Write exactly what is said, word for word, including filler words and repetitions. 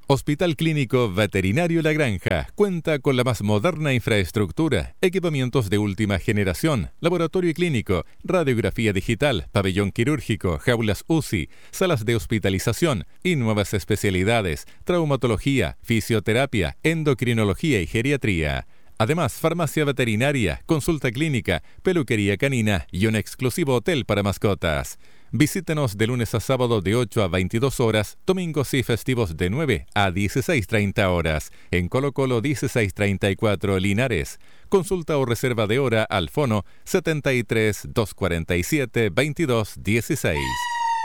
Hospital Clínico Veterinario La Granja cuenta con la más moderna infraestructura, equipamientos de última generación, laboratorio clínico, radiografía digital, pabellón quirúrgico, jaulas U C I, salas de hospitalización y nuevas especialidades, traumatología, fisioterapia, endocrinología y geriatría. Además, farmacia veterinaria, consulta clínica, peluquería canina y un exclusivo hotel para mascotas. Visítenos de lunes a sábado de ocho a veintidós horas, domingos y festivos de nueve a dieciséis treinta horas, en Colo Colo dieciséis treinta y cuatro Linares. Consulta o reserva de hora al fono setenta y tres, doscientos cuarenta y siete, veintidós dieciséis.